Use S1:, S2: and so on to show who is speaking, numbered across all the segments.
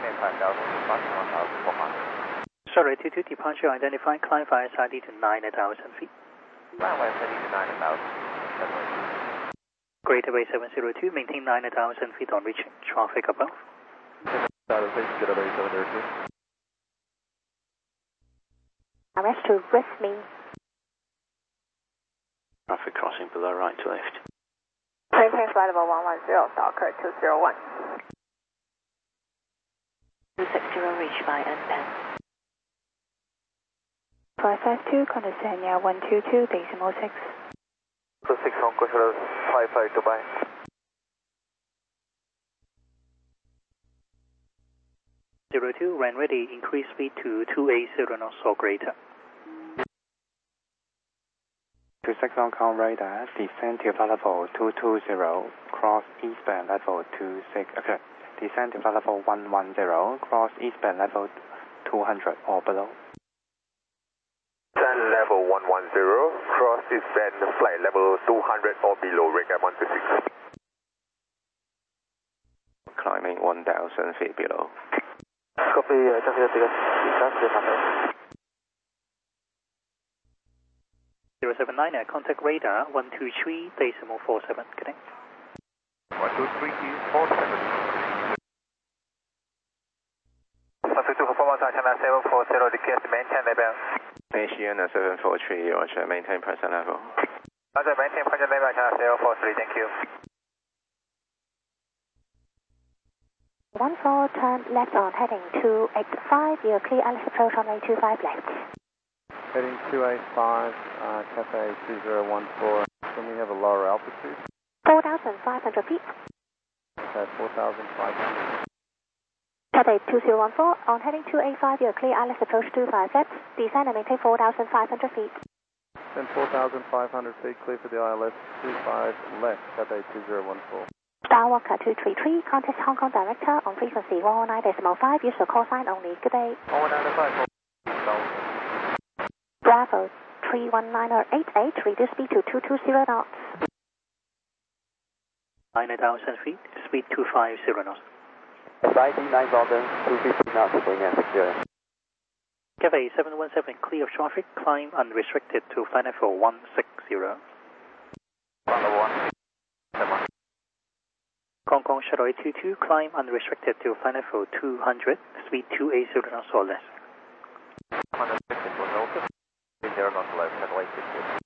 S1: Sorry, 22 departure identified, climb via SID to 9,000 feet.
S2: Runway SID to 9,000.
S1: Greater Bay 702, maintain 9,000 feet on reaching. Traffic above.
S3: Arrest to wrist me.
S1: Traffic crossing below right to left.
S3: Maintain flight level 110, Docker 201.
S4: 260 reach by N10.
S3: 552, Condescenia 122, decimal 6.
S2: 6 on Kushal 55 Dubai.
S1: Two, RAN ready, increase speed to 280 knots or greater.
S5: 26 on com radar, descend to flight level 220, cross eastbound level 26, okay, descend to flight level 110, cross eastbound level 200 or below.
S2: Descend level 110, cross eastbound flight level 200 or below, Rega 126.
S5: Climbing 1,000 feet below.
S2: Copy, just
S1: 079, contact radar 123, decimal 47, connect.
S2: 123.47. 122 for forward China 740, request maintain level.
S5: Asiana 743, Roger, maintain present level.
S2: Roger, maintain present level China 743, thank you.
S3: 14, turn left on heading 285, you're clear Alice approach on 825 left.
S6: Heading 285, Cafe 2014. Can we have a lower altitude?
S3: 4,500 feet.
S6: Okay, 4,500.
S3: Cafe 2014, on heading 285, you're clear Alice approach 25 left. Descend and maintain 4,500 feet.
S6: Then 4,500 feet, clear for the ILS 25 left, Cafe 2014.
S3: Skywalker 233, contact Hong Kong Director on frequency 109.5, use the call sign only. Good day.
S2: 195.
S3: Bravo 31988, reduce speed to 220 knots.
S1: 9,000 feet, speed 250 knots.
S2: SID 9,250 knots, wind and secure.
S1: Cafe 717, clear of traffic, climb unrestricted to flight level 160. Hong Kong Shuttle 822, climb unrestricted to flight level 200, speed 280 knots or less.
S2: Unrestricted was open. 0 knots left, Shuttle 822.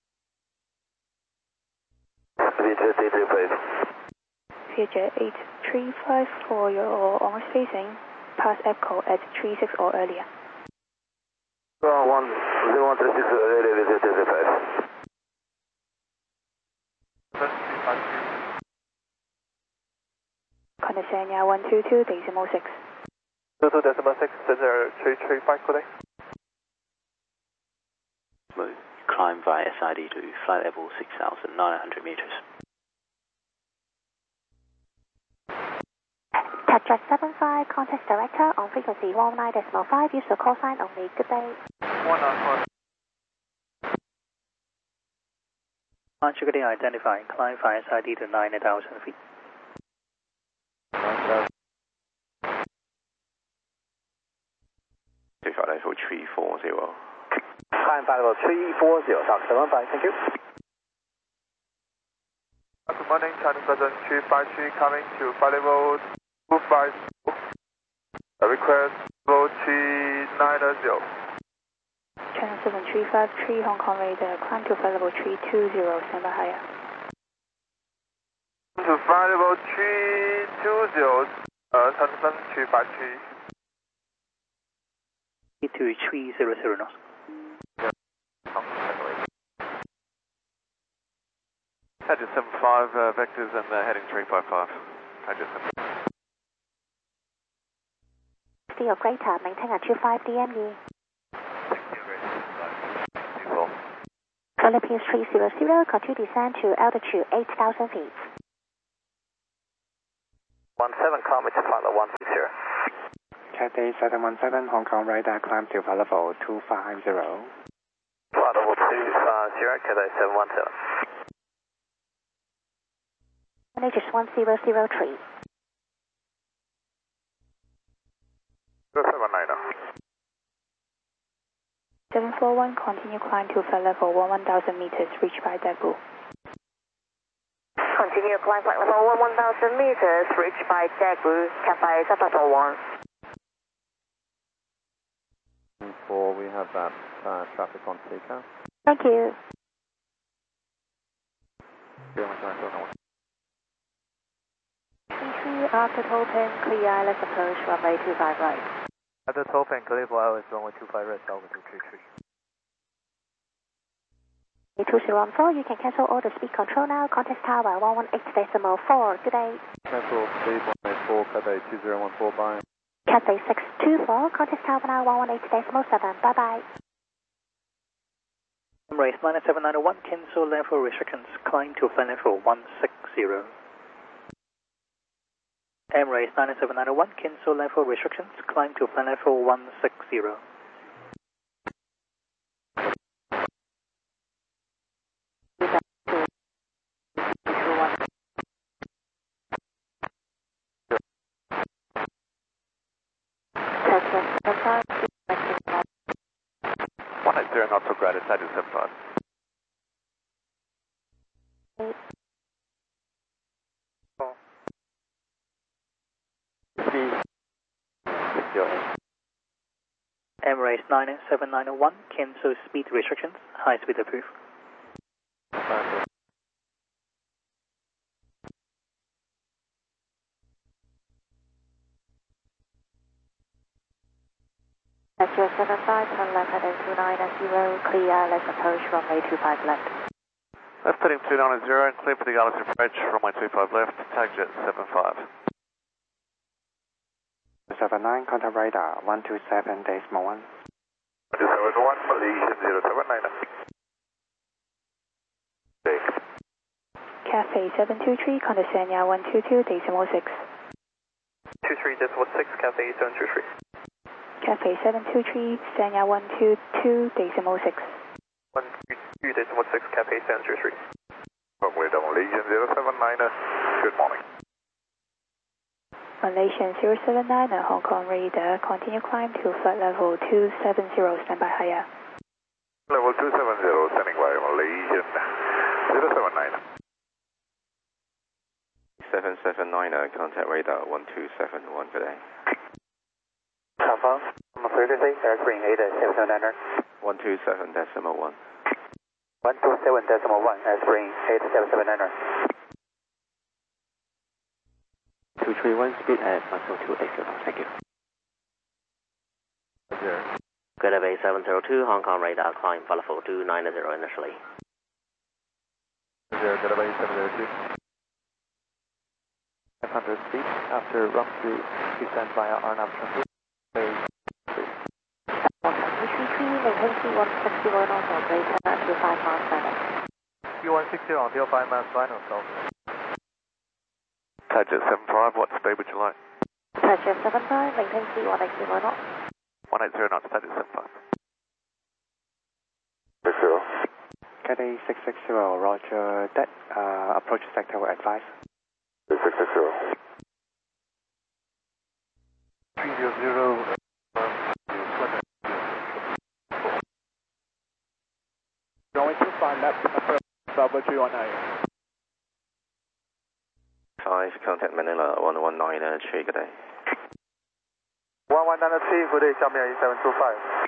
S3: Future 835 for your on spacing, pass EPCO at 36 or earlier.
S2: 0136, earlier 035.
S3: Condescenia 122, decimal 6.
S2: 22.6, 335 today.
S1: Climb via SID to flight level 6,900 meters.
S3: Tetra 75, contact Director on frequency 109.5, use the call sign only. Good day.
S2: 194.
S1: Conjugate identifying, climb via SID to 9,000 feet.
S5: Flight level 340.
S2: Climb flight level 340, Dock 75, thank you. Good morning, China Southern 353 coming to flight level 250. Request level 390.
S3: Channel 7353, Hong Kong radar, climb to flight level 320, stand by higher.
S2: To flight level 320, China Southern 353.
S1: Speed to 300 knots.
S2: Paget 75 vectors and heading 355. Paget 75.
S3: Still greater, maintain at 25 DME. Philippines 300, continue descend to altitude 8,000 feet.
S2: 17, coming to flight level 160.
S5: Cathay 717, Hong Kong radar, climb to flight level 250.
S2: Flight level 250, Cathay 717.
S3: Managers 1003. 241, continue climb to flight level 11,000 meters, reached by Daegu.
S4: Continue climb flight level 11,000 meters, reached by Daegu, Cathay 741.
S6: 4, we have that traffic on takeoff.
S3: Thank you. C3 after Topin, clear ILS approach, runway 25 right.
S7: After Topin, clear for ILS runway 25 right, Delta 233.
S3: 2014, you can cancel all the speed control now. Contact tower 118.4. Good day.
S6: Cancel speed 184, Cathay 2014, bye.
S3: Cathay 624, contact tower now 118.7. Bye bye.
S1: Emirates 97901, cancel level restrictions, climb to flight level 160. Emirates 97901, cancel level restrictions, climb to flight level 160.
S2: Not so great, it's 875.
S1: Emirates 97901, cancel speed restrictions, high speed approved.
S4: That's your 75, turn left heading 290, clear ILS approach, runway 25 left.
S2: Left heading 290 and clear for the ILS approach, runway 25 left, tag jet 75.
S5: 79, contact radar 127.1.
S2: 271, Malaysian 079. Thanks.
S3: Cathay 723, contact Sanya 122.6.
S7: 23.6, Cathay 723.
S3: Cathay 723, Sanya 122.6.
S7: 122.6, Cathay 723.
S2: Runway down Malaysian 079, good morning.
S3: Malaysian 079, Hong Kong radar, continue climb to flight level 270, standby higher.
S2: Level 270, standing by Malaysian 079.
S8: 779, contact radar 1271, good day.
S7: Confirm, I'm afraid to say, Green 8779er.
S8: 127.1.
S7: 127.1, Green 8779er.
S9: 231, speed at 102.8, thank you.
S10: Good Bay 702, Hong Kong radar, climb flight level 290 initially.
S6: Good Bay 702.
S7: 500 feet, after rump to descend via Arnab Transit.
S4: maintain C160 also, greater to 5 miles final.
S7: C160 until 5 miles final, so.
S2: Tagjet 75, what speed would you like?
S4: Tagjet 75, maintain C180 knots.
S2: 180 knots, Tagjet 75. 60.
S5: Cathay 660, roger that. Approach sector will advise.
S2: 660.
S7: 300. Going to find left, Bravo 319.
S8: 5, contact Manila 119, good day.
S7: 1193, good day, Xiaomi 8725.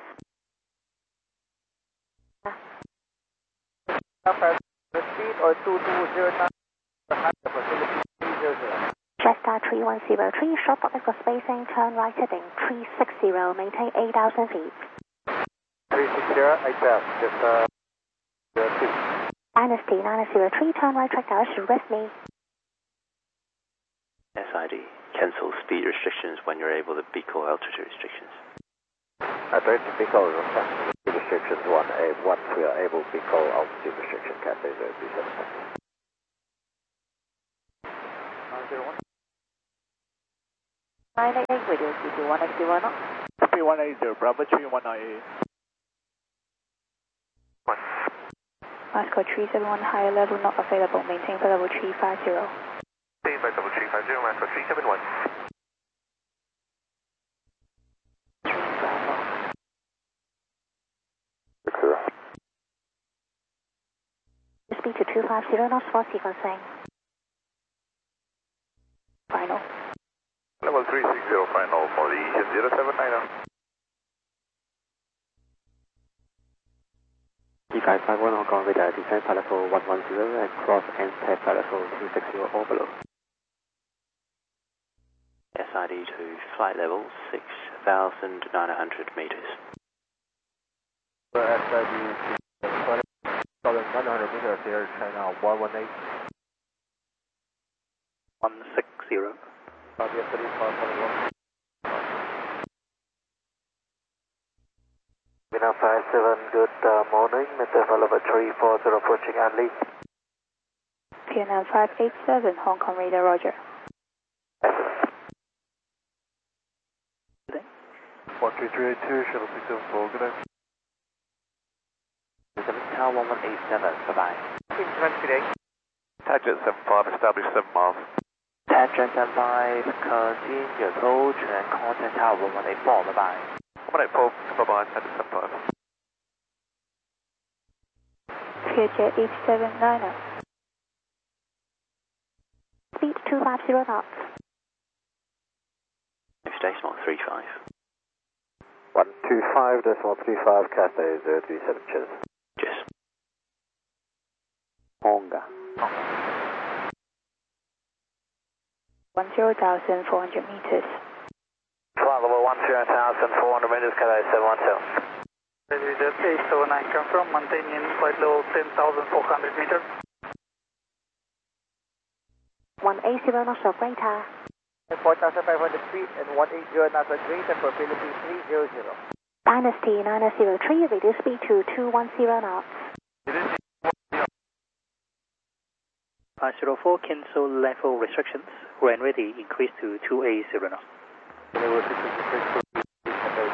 S7: The speed or 2209, the height of facility 300.
S3: Jetstar 3103, short vertical spacing, turn right heading 360, maintain 8,000 feet.
S7: 360, 8,000, just 02.
S3: Dynasty 903, turn right track direction, rest me.
S9: SID, cancel speed restrictions when you're able to beacon altitude restrictions.
S11: Direct beacon restrictions once we are able to beacon altitude restriction, Cathay 037.
S4: 988, radio CT 180 knots.
S7: 3180, Bravo 3198.
S3: Moscow 371, higher level not available, maintain for level 350.
S2: Stay by level 350, Moscow 371.
S4: 3 Bravo.
S3: speed to 250 knots for sequencing. Final.
S2: Level 360 final for the 0790.
S9: D551 Hong Kong radar, descend flight level 110 and cross NTAP flight level 260 or below. SID to flight level 6,900 meters.
S7: SID to 6,900 meters here, China 118.
S1: 160.
S7: Yes, 3541.
S11: Vina 57, good morning. Meteor level 340 approaching Adley.
S4: PNM 587, Hong Kong radar, roger.
S11: Excellent.
S6: 12382, shuttle 274, good day.
S9: 7 Tower 1187, bye-bye.
S2: Tangent 75, establish 7 miles.
S9: Tangent 75, continue approach and contact Tower 1184, bye-bye.
S2: 184, bye-bye, Tangent 75.
S4: KJ 8790.
S3: Speed 250 knots.
S9: Decimal 35.
S11: 125.35, Cathay 037, cheers.
S9: Cheers. Honga.
S4: 10,400 meters.
S11: Flight level 10,400 meters, Cathay 712.
S1: Leader 879, confirm, maintaining flight level 10,400 meters.
S3: 180 knots of radar.
S7: 4,500 feet and 180 knots of greater for Philippines 300.
S3: Dynasty 903, reduce speed to 210 knots.
S1: 504, cancel level restrictions. When ready, increase to 280 knots.
S7: Level 666, Cathay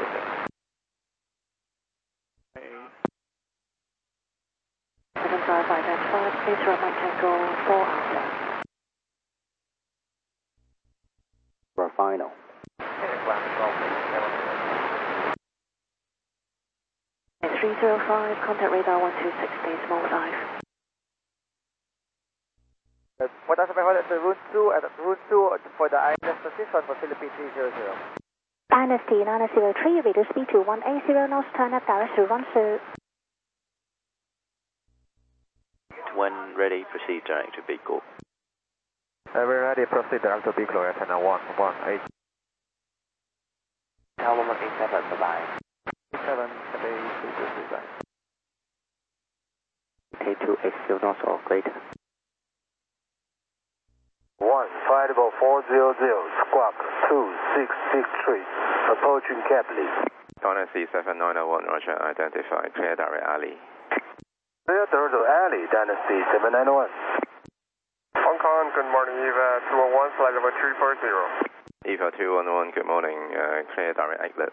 S3: 755, please run my tango 4 after.
S9: For final.
S3: 305, contact radar 126, small 5.
S7: 4,500 at route 2, for the INS position for Philippines 300.
S3: Dynasty 903, reduce speed to 180 knots, turn up direct to 12.
S9: When ready, proceed direct to Beagle.
S6: We're ready, proceed direct to Beagle at 118.
S9: Tower 187, bye-bye.
S6: 7, Cathay 223,
S9: K280 knots or greater.
S11: 15400, squawk 2663, approaching Capley.
S8: Dynasty 7901, roger, identify, clear direct alley.
S11: Clear direct alley, Dynasty 7901.
S2: Hong Kong, good morning, EVA 211, flight level 340.
S8: EVA 211, good morning, clear direct outlet.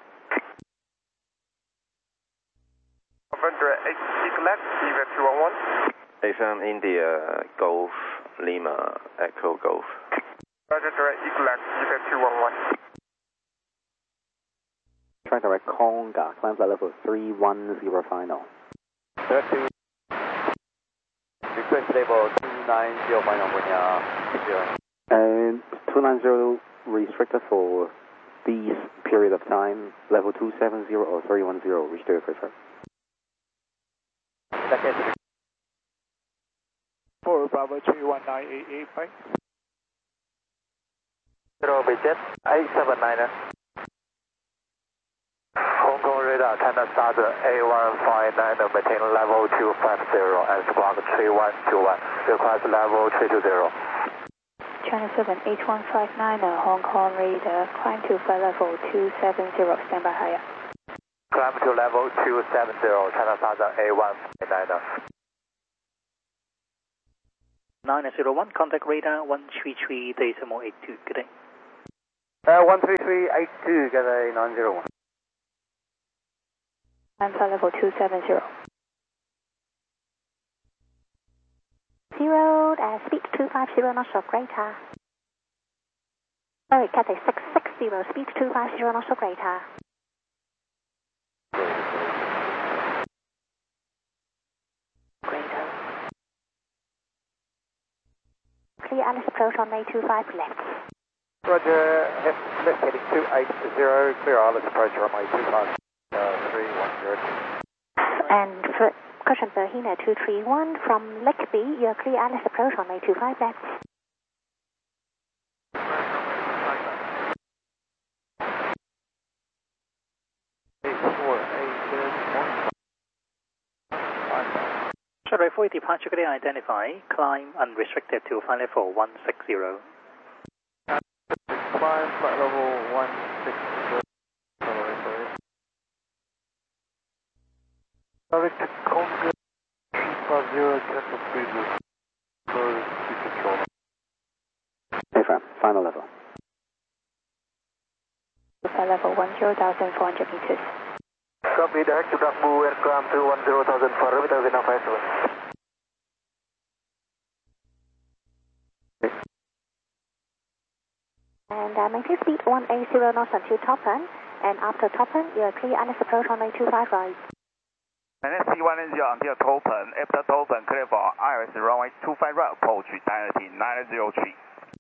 S2: November 8 Eaglet, EVA 211.
S8: AFM India Golf Lima Echo Golf.
S2: Roger, direct Eaglet, EVA 211.
S9: Try direct Conga, climb flight level 310 final.
S7: Direct to request level 290 final when
S9: And 290 restricted for this period of time, level 270 or 310, which do you prefer?
S7: second.
S12: 4 Bravo 31988, bye.
S11: 0 Beijing 879. Hong Kong radar, China Southern A159, maintain level 250 and squawk 3121, request level 320.
S4: China 7 8159, Hong Kong radar, climb to flight level 270, stand by higher.
S11: Climb to level 270, China Southern A159.
S1: 901, contact radar 133.82, good day.
S7: 13382, Cathay 901.
S4: Climb flight level 270.
S3: 0, speed 250 knots of greater. Sorry, Cathay 660, speed 250 knots of greater. clear Alice approach on May 25 left.
S7: Roger, left heading 280, clear Alice approach runway 25, 310.
S3: And for caution for Hina 231 from Lakeby, you're clear Alice approach on May 25 left.
S1: Shortwave 4 departure clear identify, climb unrestricted to flight level 160.
S6: Climb flight level 160. Direct to Congo 350, cancel freezes. Close to control.
S9: AFRAM, final level.
S4: Flight level 10,400 meters.
S7: Copy, direct to Dabu aircraft to 10,000 parameter within 57.
S3: And maintain speed 180 knots until Toppen, and after Toppen, you're clear Alice approach on May 25 right.
S13: Maintain C180 until Toppen, after Toppen, clear for IRS runway 25 right, approach diameter 903.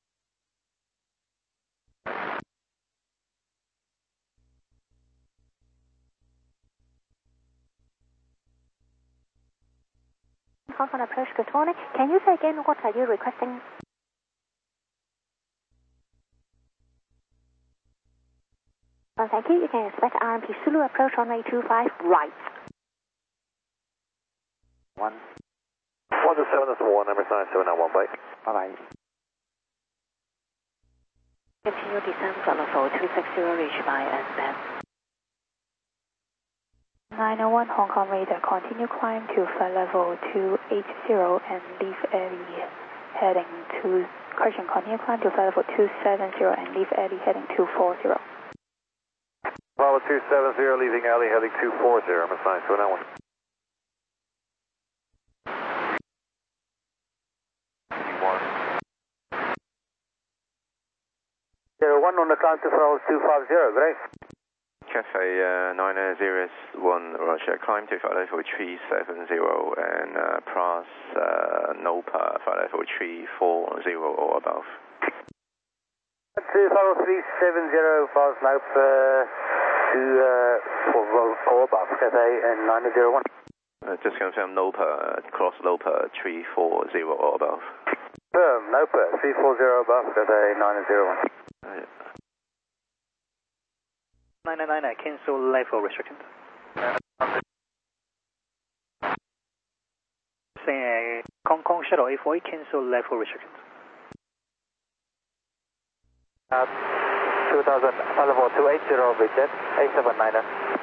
S3: Hong Kong approach, good morning. Can you say again what are you requesting? Well, thank you. You can expect RMP Zulu approach on May 25 right.
S9: 1.
S2: 127, that's 1, number 9791, bye.
S9: Bye-bye.
S4: Continue descent flight level 260, reach by S-band. 901 Hong Kong radar, continue climb to flight level 280 and leave alley heading to, correction, continue climb to flight level 270 and leave alley heading 240.
S11: Level 270, leaving alley heading 240, I'm assigned to an
S7: 1 on the climb to flight level 250, great.
S8: Cafe 901, Roger, climb to flight level 370 and pass NOPA flight level 340 or above.
S7: To flight level 370, pass NOPA to or above, Cafe and 901.
S8: Just confirm NOPA, cross NOPA 340 or above.
S7: NOPA 340 above, Cafe 901.
S1: 999, cancel level restriction. Say Hong Kong Shuttle A48, cancel level restriction.
S7: 2000, flight level 280, Bridget, A799.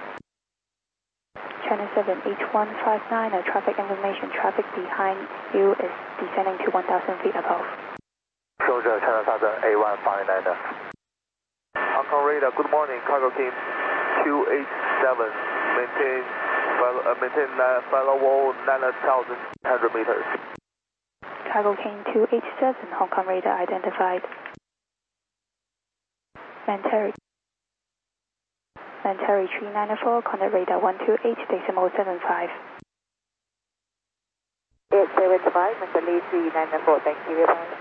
S4: China 7 H159, traffic information, traffic behind you is descending to 1,000 feet above.
S11: Soldier, China 7 A159.
S2: Hong Kong radar, good morning, cargo King 287, maintain flight level 9,100 meters.
S4: Cargo King 287, Hong Kong radar identified. Manteri 394, contact radar 128.75.
S14: 875, Manteri 394, thank you very much.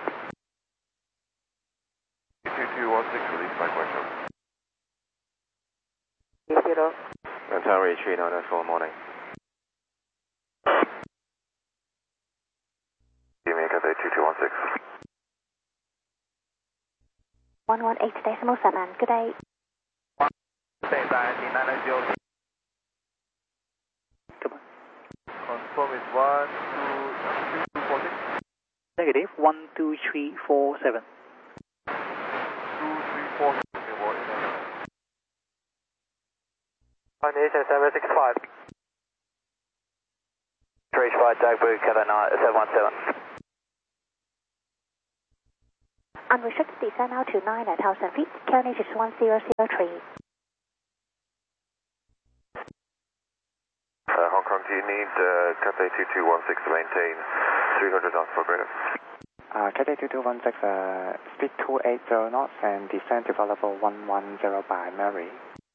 S2: 2216, release my question.
S14: 30.
S8: Manteri 394, morning.
S2: Give me a Cathay 2216.
S3: 118.7, good day.
S2: Confirm is 12346.
S1: Negative 12347.
S2: 234.
S7: Nation 765. Reach by Dagbu, Kevin 717.
S3: Unrestricted descent now to 9,000 feet, QNH is 1003.
S2: Hong Kong, do you need Cathay 2216 to maintain 300 knots per minute?
S5: Cathay 2216, speed 280 knots and descend to level 110 by Murray.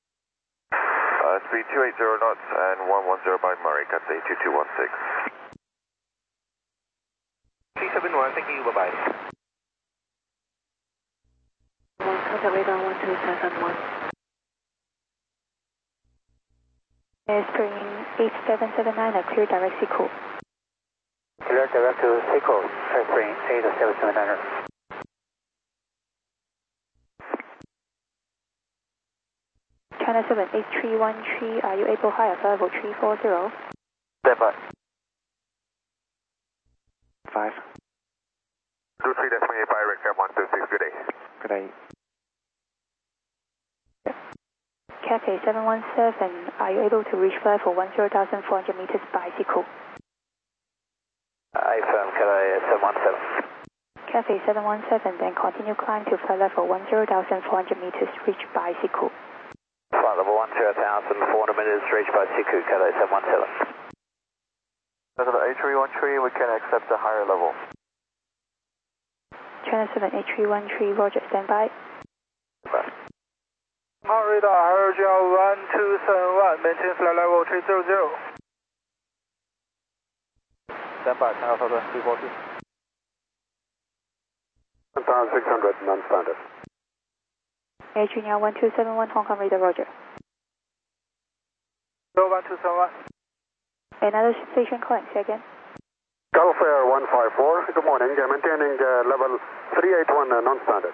S2: Speed 280 knots and 110 by Murray, Cathay 2216.
S7: 371, thank you, bye-bye.
S3: Contact radar 1271.
S4: Spring 8779, clear direct Seacool.
S7: Clear direct to Seacool, Spring 8779.
S4: China 78313, are you able high at level 340?
S7: Stand by.
S5: 5.
S2: 23.85, Recam 126, good day.
S5: Good day.
S4: Cathay 717, are you able to reach level 10,400 meters by Seacool?
S7: I firm Cathay 717.
S4: Cathay 717, then continue climb to flight level 10,400 meters, reach by Seacool.
S7: Flight level 10,400 meters, reached by Seacool, Cathay 717. A313, we can accept the higher level.
S4: China 78313, roger, stand by.
S12: Radar, RGL 1271, maintain flight level 300.
S7: Stand by, China 340.
S2: 1,600, non-standard.
S4: Junior 1271, Hong Kong radar, roger.
S12: 1271.
S4: Another station calling, say again.
S2: Gulf Air 154, good morning, maintaining level 381, non-standard.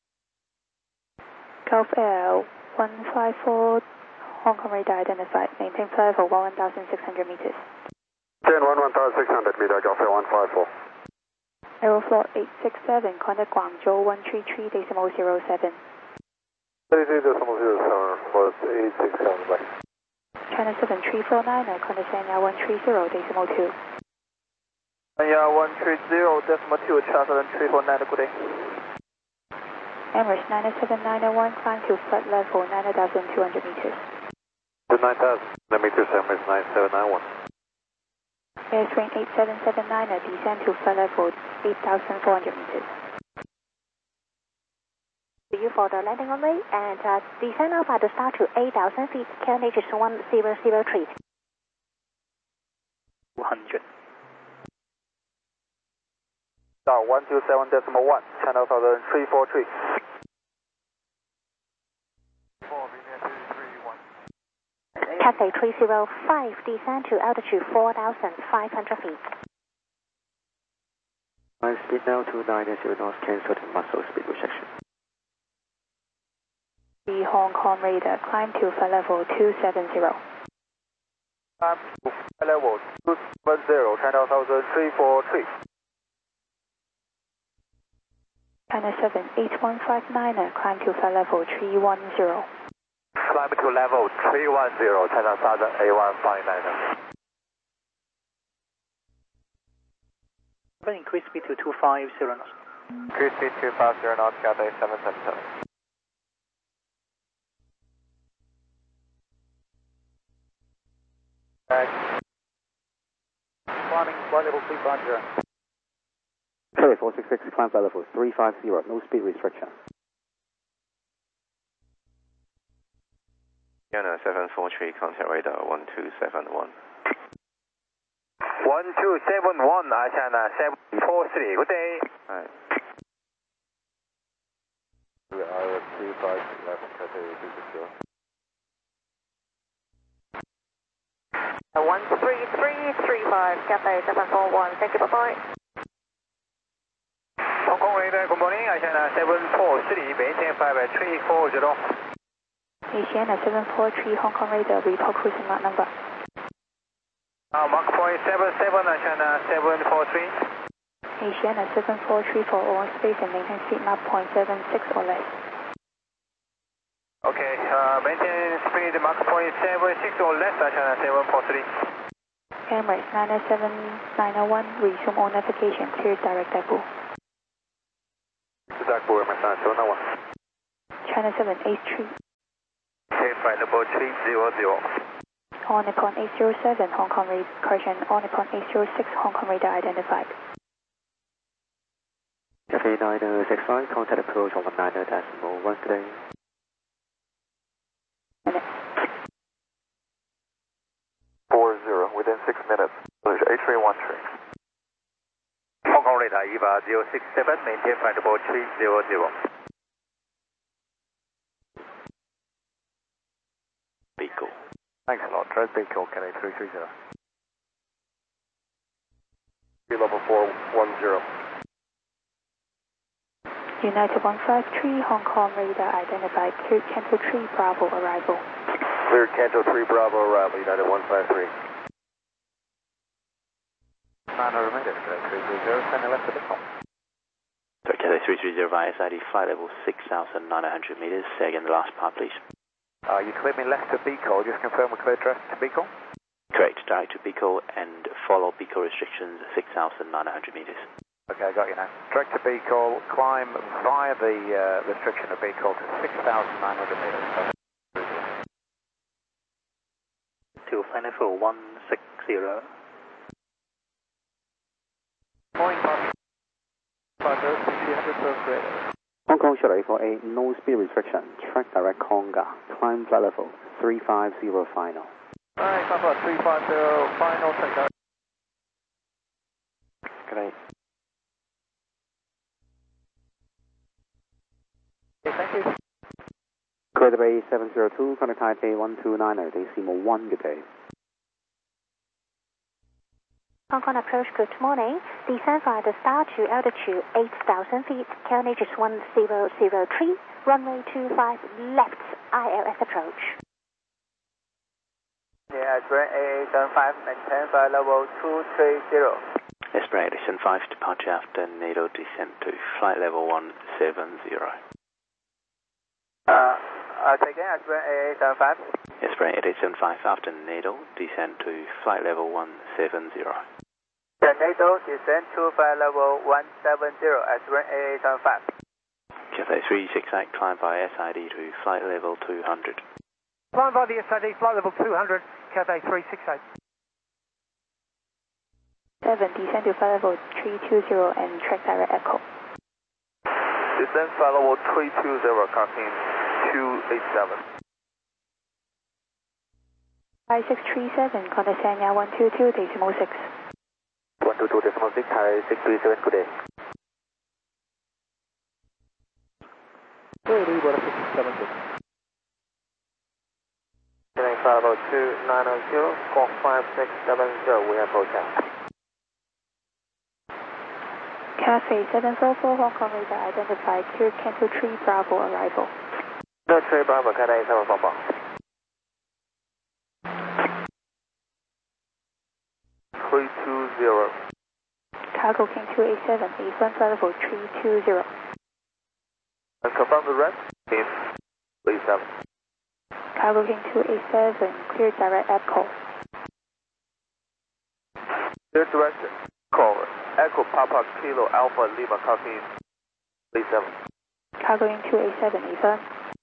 S4: Gulf Air 154, Hong Kong radar identified, maintain flight level 1,600 meters.
S2: 10 1,600 meter, Gulf Air 154.
S4: Aeroflot 867, contact Guangzhou 133.07.
S2: 33.07 was 867, bye.
S4: China 7349, contact Sanya 130.2.
S12: Sanya 130.2, China 7349, good day.
S4: Emirates 97991, climb to flight level 9,200 meters.
S7: To 9,000 meters, Emirates 9791.
S4: Airstream 8779, descend to flight level 8,400 meters.
S3: See you for the landing runway and descend Alpha to start to 8,000 feet, KLH is 1003.
S1: 200.
S7: Star 127.1, China 343.
S3: Cathay 305, descend to altitude 4,500 feet.
S9: My speed now to 90 knots, cancelled muscle speed restriction.
S4: The Hong Kong radar, climb to flight level 270.
S7: Level 270, China 343.
S4: China 78159, climb to flight level 310.
S7: Climb to level 310, China Southern A159.
S1: Increase speed to 250 knots.
S7: Increase speed 250 knots, Cathay 777.
S12: Climbing flight level 350.
S9: Cathay 466, climb flight level 350, no speed restriction.
S8: China 743, contact radar 1271.
S7: 1271, China 743, good day.
S8: Hi.
S6: We are 35 left, Cathay 260.
S14: 13335, Cathay 741, thank you, bye-bye.
S7: Hong Kong radar, good morning, China 743, maintain flight level 340.
S4: Asiana 743, Hong Kong radar, report cruising mark number.
S7: Mark point 77, China 743.
S4: Asiana 743 for all space and maintain seat mark 0.76 or less.
S7: Okay, maintain speed Mark point 76 or less, China 743.
S4: Emirates 97901, resume all navigation, clear direct depot.
S7: Direct depot, Emirates 97901.
S4: China 783.
S7: Okay, flight level 300.
S4: On Nippon 807, Hong Kong radar, correction, on Nippon 806, Hong Kong radar identified.
S9: Cathay 965, contact approach on 19.1 today.
S4: Minute.
S7: 40, within 6 minutes. A313. Hong Kong radar EVA 067, maintain flight level 300. Thanks a lot. Dress B call, Cathay 330.
S2: Level 410.
S4: United 153, Hong Kong radar identified, cleared Canto 3 Bravo arrival.
S2: Cleared Canto 3 Bravo arrival, United 153.
S7: 900 meters, Cathay 330, sending left to the call.
S15: Cathay 330 via SID, flight level 6,900 meters. Say again the last part, please.
S7: You cleared me left to B call, just confirm we're cleared direct to B call?
S15: Correct, direct to B call and follow B call restrictions 6,900 meters.
S7: Okay, I got you now. Direct to B call, climb via the restriction of B call to 6,900 meters.
S1: To flight level 160.
S7: Morning, Roger, 300 per radar.
S9: Hong Kong Charlie for a no speed restriction, track direct Conga, climb flight level 350 final.
S7: Alright, Papa 350, final, track direct.
S9: Great.
S7: Okay, thank you.
S9: Clear Bay 702, contact Taipei 129er, decimal 1, good day.
S3: Hong Kong approach, good morning. Descend via the star to altitude 8,000 feet, QNH is 1003, runway 25 left, ILS approach.
S12: Yeah, Spirit AA75, maintain flight level 230.
S15: Spirit 875, departure after NATO descent to flight level 170.
S12: Again, Spirit AA75.
S15: Spirit 875, after NATO descent to flight level 170.
S12: The NATO descent to flight level 170 at Spirit AA75.
S15: Cathay 368, climb via SID to flight level 200.
S12: Climb by the SID, flight level 200, Cathay 368.
S4: 7, descend to flight level 320 and track direct echo.
S2: Descent flight level 320, copying 287.
S4: 5637, contact Sanya 122, decimal 6.
S11: 122, decimal 6, Thai 637, good day.
S7: Really, what a 57.
S11: Flight level 2900, squawk 5670, we have hotel.
S4: Cathay 744, Hong Kong radar identified, cleared Canto 3 Bravo arrival.
S11: No, 3 Bravo, Cathay 744.
S2: 320.
S4: Cargo King 287, A1 flight level 320.
S2: And confirm the rest? Team, please have.
S4: Cargo King 287, cleared direct echo.
S2: Clear direct call. Echo Papa Kilo Alpha Lima, copying 37.
S4: Cargo King 287, A1.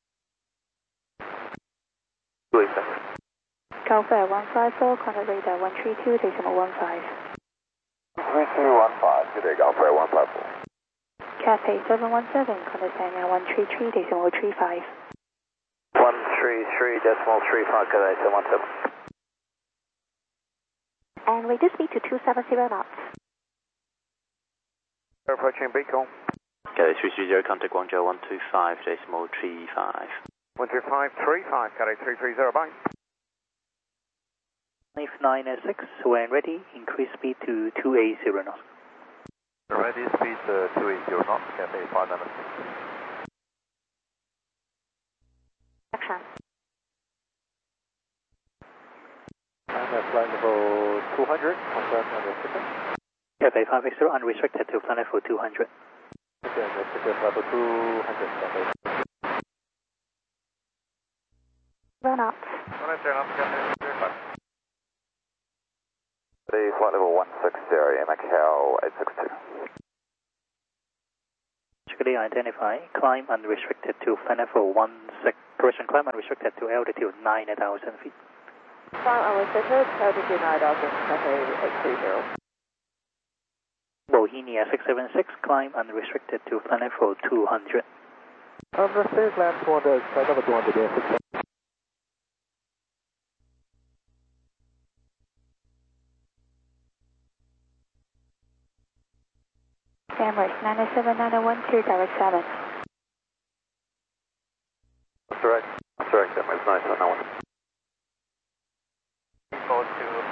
S2: 287.
S4: Golfair 154, contact radar 132, decimal 15.
S2: 3215, good day, Golfair 154.
S4: Cathay 717, contact Sanya 133, decimal 35.
S11: 133, decimal 35, Cathay 717.
S3: And reduce speed to 270 knots.
S7: Approaching B call.
S15: Cathay 330, contact Guangzhou 125, decimal 35.
S7: 12535, Cathay 330, bye.
S1: 5906, when ready, increase speed to 280 knots.
S2: Ready, speed 280 knots, Cathay 596.
S3: Action.
S7: And flight level 200, confirm on the ticket.
S1: Cathay 560, unrestricted to flight level 200.
S7: Okay, the ticket level 200, Cathay.
S3: Run out.
S2: The flight level 160, Macau 862.
S1: Particularly identify, climb unrestricted to flight level 16, correction, climb unrestricted to altitude 9,000 feet.
S14: Climb unrestricted, altitude 9,000, Cathay 830.
S1: Bohemia 676, climb unrestricted to flight level 200.
S7: Unrestricted, land 200, flight level 200, yeah,
S4: Emirates 907-901, clear direct 7.
S2: Direct, Emirates 971.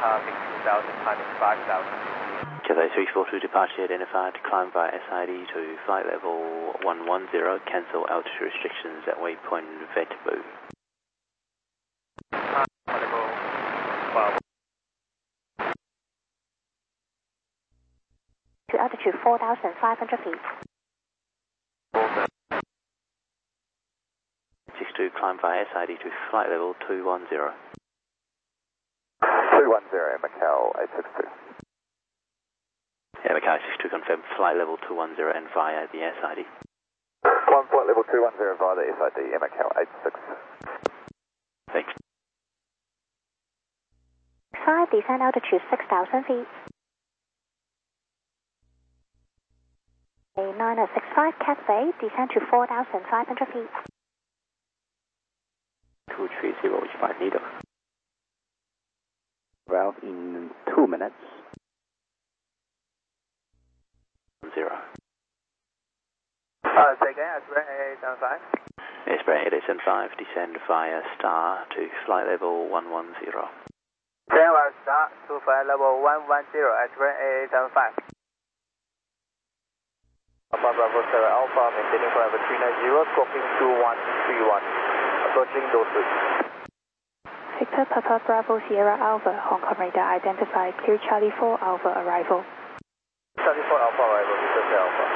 S11: passing 2,000, climbing 5,000.
S15: Cathay 342 departure identified, climb via SID to flight level 110, cancel altitude restrictions at waypoint Vetbu.
S11: Level 12.
S3: To altitude 4,500 feet.
S15: 62, climb via SID to flight level 210.
S11: 210, Macau 862.
S15: Yeah, Macau 62 confirm flight level 210 and via the SID.
S11: Climb flight level 210 via the SID, Macau 86.
S15: Thanks.
S3: 5, descend altitude 6,000 feet. A 9065 Cathay, descend to 4,500 feet.
S15: 230 is 5 meters.
S9: Well, in 2 minutes.
S15: 0.
S12: Say again, Aspirin 8875.
S15: Aspirin 8875, descend via star to flight level 110.
S12: Then we'll start to flight level 110, Aspirin 8875.
S11: Alpha Bravo Sierra Alpha, maintaining flight level 390, scopping 2131, approaching Dosis.
S4: Victor Papa Bravo Sierra Alpha, Hong Kong radar identified, clear Charlie 4 Alpha arrival.
S11: Charlie 4 Alpha arrival, Victor Alpha.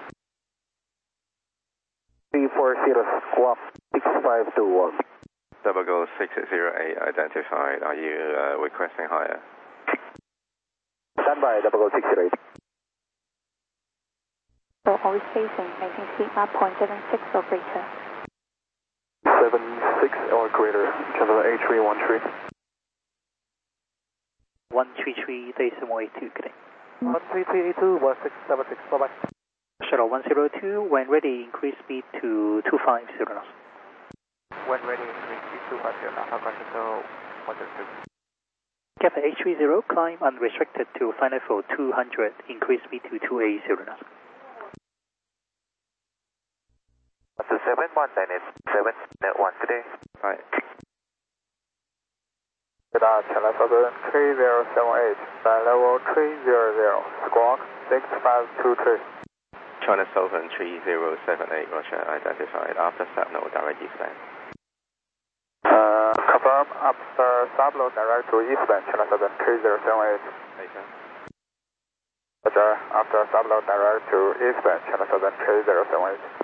S11: 340 squawk 6521.
S8: Double Go 608 identified. Are you requesting higher?
S11: Stand by, Double Go 608.
S4: So always facing, maintain speed map 0.76 or greater.
S11: 76 or greater, Traveler A313.
S1: 133.82, good day.
S7: 13382, 1676, bye-bye.
S1: Shuttle 102, when ready, increase speed to 250 knots.
S7: When ready, increase speed 250 knots, Control 102.
S1: Cathay H30, climb unrestricted to final for 200, increase speed to 280 knots.
S11: 127, 1 good day.
S8: Bye.
S7: Radar Channel 3078, flight level 300, squawk 6523.
S8: China Southern 3078, Roger, identified. After Sapno, direct eastbound.
S7: Confirm, after Sapno, direct to eastbound, Channel Southern 3078.
S8: Later.
S7: Roger, after Sapno, direct to eastbound, Channel Southern 3078.